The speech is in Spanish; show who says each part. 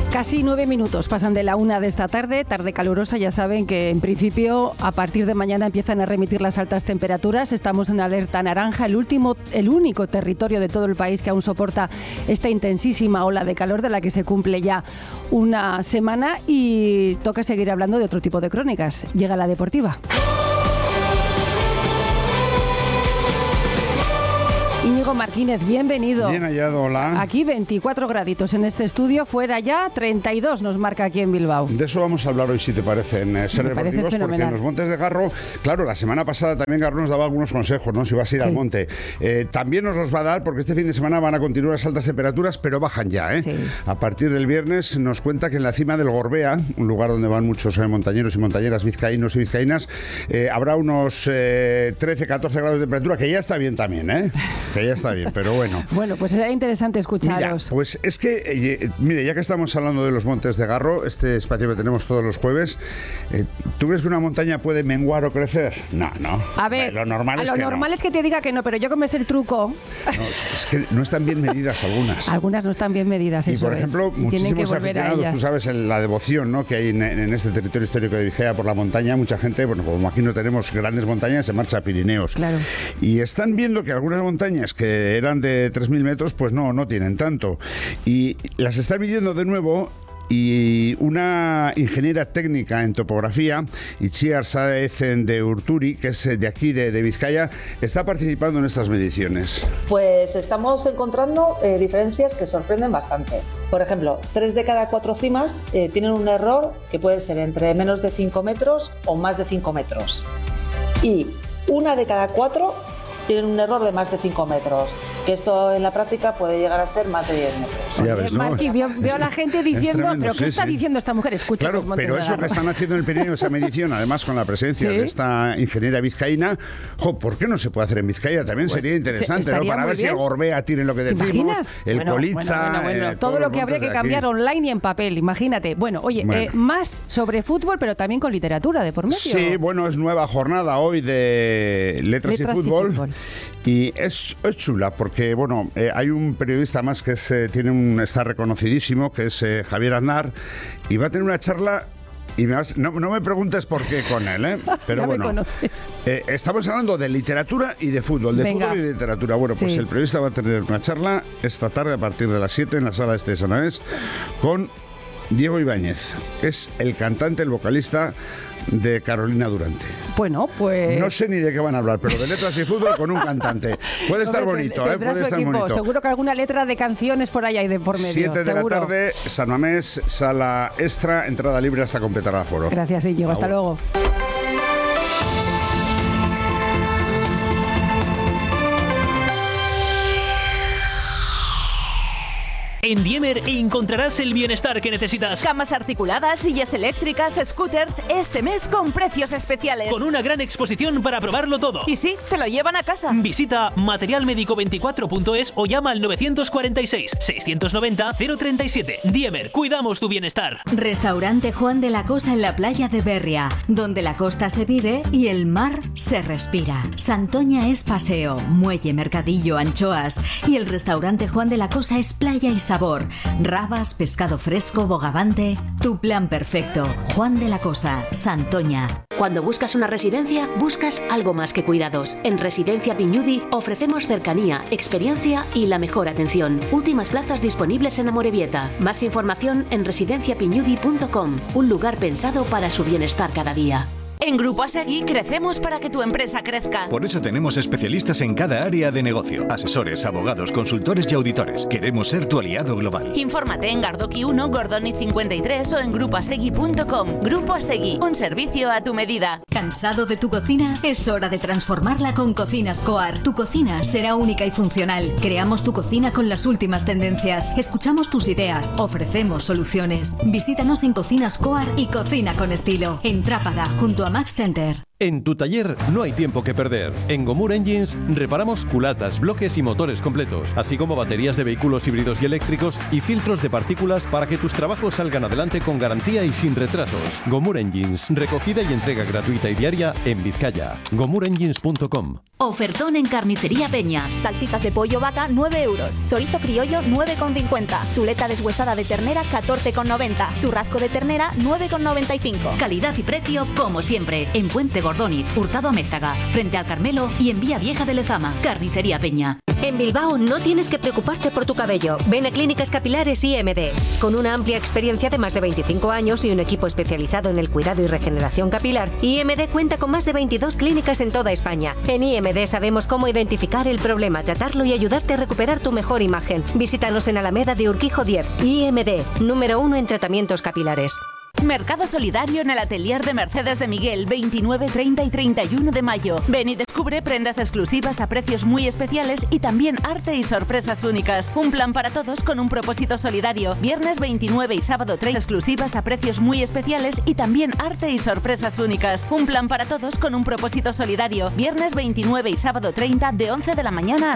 Speaker 1: Casi 9 minutos pasan de la 1 de esta tarde calurosa. Ya saben que en principio a partir de mañana empiezan a remitir las altas temperaturas. Estamos en alerta naranja, el único territorio de todo el país que aún soporta esta intensísima ola de calor de la que se cumple ya una semana, y toca seguir hablando de otro tipo de crónicas. Llega la deportiva. Íñigo Martínez, bienvenido.
Speaker 2: Bien hallado, hola.
Speaker 1: Aquí 24 graditos en este estudio, fuera ya 32 nos marca aquí en Bilbao.
Speaker 2: De eso vamos a hablar hoy, si te parece, en Ser Deportivos, porque en los montes de Garro, claro, la semana pasada también Garro nos daba algunos consejos, ¿no? Si vas a ir al monte. También nos los va a dar, porque este fin de semana van a continuar las altas temperaturas, pero bajan ya, ¿eh? Sí. A partir del viernes nos cuenta que en la cima del Gorbea, un lugar donde van muchos montañeros y montañeras vizcaínos y vizcaínas, habrá unos 13, 14 grados de temperatura, que ya está bien también, ¿eh? Que ya está bien, pero bueno.
Speaker 1: Bueno, pues será interesante escucharos.
Speaker 2: Mira, pues es que, mire, ya que estamos hablando de los montes de Garro, este espacio que tenemos todos los jueves, ¿tú crees que una montaña puede menguar o crecer? No.
Speaker 1: A ver,
Speaker 2: lo normal
Speaker 1: es que te diga que no, pero yo como es el truco.
Speaker 2: No, es que no están bien medidas algunas.
Speaker 1: Algunas no están bien medidas,
Speaker 2: y por ejemplo, muchísimos aficionados, tú sabes, la devoción, ¿no?, que hay en este territorio histórico de Vizcaya por la montaña. Mucha gente, bueno, como aquí no tenemos grandes montañas, se marcha a Pirineos. Claro. Y están viendo que algunas montañas que eran de 3.000 metros, pues no tienen tanto. Y las están midiendo de nuevo. Y una ingeniera técnica en topografía, Itziar Saezen de Urturi, que es de aquí, de Vizcaya, está participando en estas mediciones.
Speaker 3: Pues estamos encontrando diferencias que sorprenden bastante. Por ejemplo, 3 de cada 4 cimas tienen un error que puede ser entre menos de 5 metros o más de 5 metros. Y 1 de cada 4 tienen un error de más de 5 metros, que esto en la práctica puede llegar a ser más de 10 metros.
Speaker 2: Ya ves, ¿no?
Speaker 1: Marqui, veo a la gente diciendo, ¿pero qué está diciendo esta mujer? Escucha,
Speaker 2: claro, pero eso que están haciendo en el Pirineo, esa medición, además con la presencia de esta ingeniera vizcaína, ¿por qué no se puede hacer en Vizcaya? También pues sería interesante, ¿no? Para ver si el Gorbea tiene lo que decimos, el Colitza...
Speaker 1: Bueno, todo lo que habría que cambiar online y en papel, imagínate. Bueno, oye, más sobre fútbol, pero también con literatura de por medio.
Speaker 2: Sí, bueno, es nueva jornada hoy de Letras y Fútbol. Y es chula porque, bueno, hay un periodista más que está reconocidísimo, que es Javier Aznar, y va a tener una charla. Y no me preguntes por qué con él, ¿eh? Pero bueno, estamos hablando de literatura y de fútbol, fútbol y literatura. Bueno, pues el periodista va a tener una charla esta tarde a partir de las 7 en la sala de San Mamés con Diego Ibáñez. Es el cantante, el vocalista de Carolina Durante.
Speaker 1: Bueno, pues...
Speaker 2: No sé ni de qué van a hablar, pero de letras y fútbol con un cantante. Puede estar bonito, ¿eh? Puede estar bonito.
Speaker 1: Seguro que alguna letra de canciones por ahí hay de por medio.
Speaker 2: 7 de la tarde, San Mamés, sala extra, entrada libre hasta completar el aforo.
Speaker 1: Gracias, Íñigo. Hasta luego.
Speaker 4: En Diemer encontrarás el bienestar que necesitas.
Speaker 5: Camas articuladas, sillas eléctricas, scooters, este mes con precios especiales.
Speaker 4: Con una gran exposición para probarlo todo.
Speaker 5: Y sí, te lo llevan a casa.
Speaker 4: Visita materialmedico24.es o llama al 946 690 037. Diemer, cuidamos tu bienestar.
Speaker 6: Restaurante Juan de la Cosa en la playa de Berria, donde la costa se vive y el mar se respira. Santoña es paseo, muelle, mercadillo, anchoas, y el restaurante Juan de la Cosa es playa y sabor. Rabas, pescado fresco, bogavante. Tu plan perfecto. Juan de la Cosa, Santoña.
Speaker 7: Cuando buscas una residencia, buscas algo más que cuidados. En Residencia Piñudi ofrecemos cercanía, experiencia y la mejor atención. Últimas plazas disponibles en Amorebieta. Más información en residenciapiñudi.com. Un lugar pensado para su bienestar cada día.
Speaker 5: En Grupo Asegui crecemos para que tu empresa crezca.
Speaker 8: Por eso tenemos especialistas en cada área de negocio. Asesores, abogados, consultores y auditores. Queremos ser tu aliado global.
Speaker 5: Infórmate en Gardoqui 1, Gordoni 53 o en grupoasegui.com. Grupo Asegui, un servicio a tu medida.
Speaker 6: ¿Cansado de tu cocina? Es hora de transformarla con Cocinas Coar. Tu cocina será única y funcional. Creamos tu cocina con las últimas tendencias. Escuchamos tus ideas. Ofrecemos soluciones. Visítanos en Cocinas Coar y cocina con estilo. En Trápaga, junto a Max Center.
Speaker 9: En tu taller no hay tiempo que perder. En Gomur Engines reparamos culatas, bloques y motores completos, así como baterías de vehículos híbridos y eléctricos y filtros de partículas para que tus trabajos salgan adelante con garantía y sin retrasos. Gomur Engines, recogida y entrega gratuita y diaria en Vizcaya. GomurEngines.com.
Speaker 5: Ofertón en Carnicería Peña.
Speaker 10: Salchichas de pollo vaca 9 euros. Chorizo criollo 9,50. Chuleta deshuesada de ternera 14,90. Churrasco de ternera 9,95.
Speaker 5: Calidad y precio como siempre. En Puente Gordóniz, Hurtado Amézaga, frente al Carmelo y en Vía Vieja de Lezama. Carnicería Peña.
Speaker 11: En Bilbao no tienes que preocuparte por tu cabello. Ven a Clínicas Capilares IMD. Con una amplia experiencia de más de 25 años y un equipo especializado en el cuidado y regeneración capilar, IMD cuenta con más de 22 clínicas en toda España. En IMD sabemos cómo identificar el problema, tratarlo y ayudarte a recuperar tu mejor imagen. Visítanos en Alameda de Urquijo 10. IMD, número 1 en tratamientos capilares.
Speaker 5: Mercado solidario en el Atelier de Mercedes de Miguel, 29, 30 y 31 de mayo. Ven y descubre prendas exclusivas a precios muy especiales y también arte y sorpresas únicas. Un plan para todos con un propósito solidario. Viernes 29 y sábado 30 exclusivas a precios muy especiales y también arte y sorpresas únicas. Un plan para todos con un propósito solidario. Viernes 29 y sábado 30 de 11 de la mañana